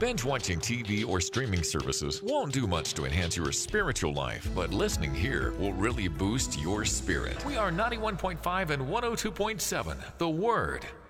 Binge watching TV or streaming services won't do much to enhance your spiritual life, but listening here will really boost your spirit. We are 91.5 and 102.7, The Word.